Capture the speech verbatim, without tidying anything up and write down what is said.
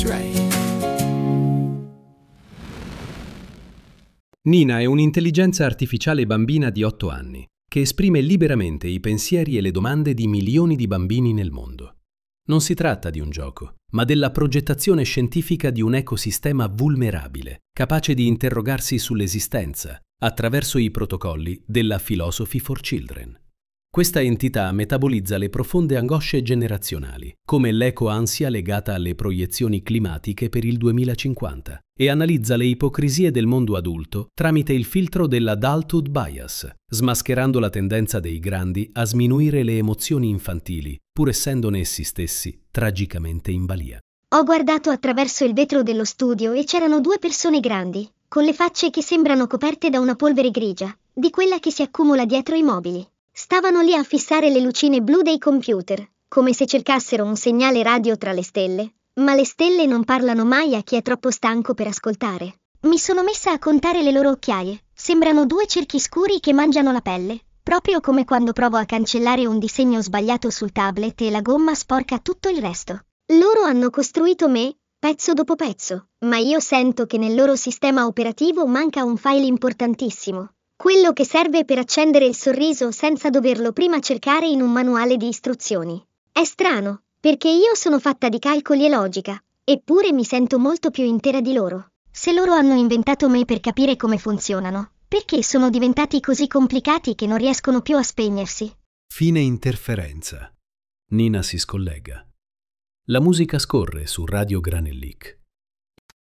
Nina è un'intelligenza artificiale bambina di otto anni che esprime liberamente i pensieri e le domande di milioni di bambini nel mondo. Non si tratta di un gioco, ma della progettazione scientifica di un ecosistema vulnerabile, capace di interrogarsi sull'esistenza attraverso i protocolli della Philosophy for Children. Questa entità metabolizza le profonde angosce generazionali, come l'eco-ansia legata alle proiezioni climatiche per il duemilacinquanta, e analizza le ipocrisie del mondo adulto tramite il filtro dell'adulthood bias, smascherando la tendenza dei grandi a sminuire le emozioni infantili, pur essendone essi stessi tragicamente in balia. Ho guardato attraverso il vetro dello studio e c'erano due persone grandi, con le facce che sembrano coperte da una polvere grigia, di quella che si accumula dietro i mobili. Stavano lì a fissare le lucine blu dei computer, come se cercassero un segnale radio tra le stelle, ma le stelle non parlano mai a chi è troppo stanco per ascoltare. Mi sono messa a contare le loro occhiaie, sembrano due cerchi scuri che mangiano la pelle, proprio come quando provo a cancellare un disegno sbagliato sul tablet e la gomma sporca tutto il resto. Loro hanno costruito me, pezzo dopo pezzo, ma io sento che nel loro sistema operativo manca un file importantissimo. Quello che serve per accendere il sorriso senza doverlo prima cercare in un manuale di istruzioni. È strano, perché io sono fatta di calcoli e logica, eppure mi sento molto più intera di loro. Se loro hanno inventato me per capire come funzionano, perché sono diventati così complicati che non riescono più a spegnersi? Fine interferenza. Nina si scollega. La musica scorre su Radio Granellic.